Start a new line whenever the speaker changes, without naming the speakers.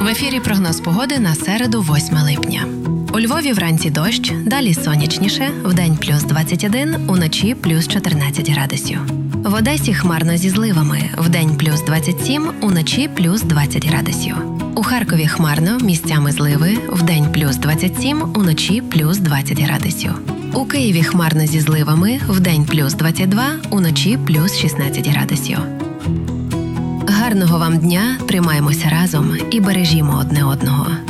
ефірі прогноз погоди на середу, 8 липня. У Львові вранці дощ, далі сонячніше, вдень плюс 21, уночі плюс 14 градусів. В Одесі хмарно зі зливами, вдень плюс 27, уночі плюс 20 градусів. У Харкові хмарно, місцями зливи, вдень плюс 27, уночі плюс 20 градусів. У Києві хмарно зі зливами, вдень плюс 22, уночі плюс 16 градусів. Гарного вам дня, тримаємося разом і бережімо одне одного.